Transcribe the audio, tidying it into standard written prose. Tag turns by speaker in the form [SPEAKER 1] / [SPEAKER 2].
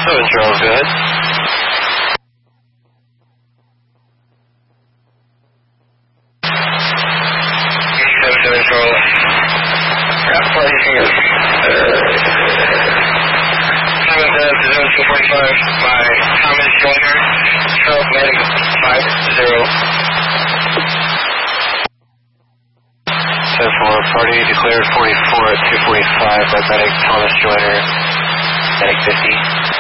[SPEAKER 1] Charles, go ahead. 77 Charles. Flight here. 245 by Thomas Joyner, Charles Medic 50. 10-4, party declared 44 at 245 by Medic Thomas Joyner, Medic 50.